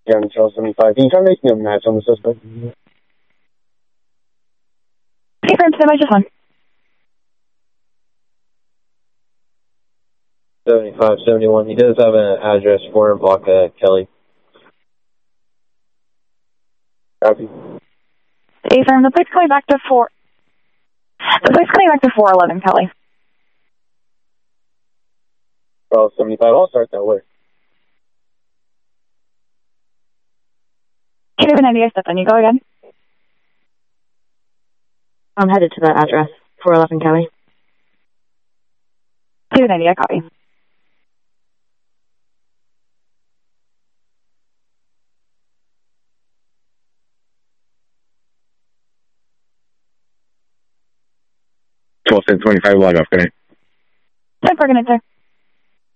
Yeah, Charles 75. Can you try making a match on the suspect? Okay, friends, stand by just one. 7571. He does have an address for block Kelly. Copy. Hey, firm, the police coming back to 411, Kelly. Charles 75. I'll start that way. Can you have an idea, Stefan? You go again? I'm headed to that address, 411 Kelly. Do an idea, copy. Log off, good night. Good night, sir.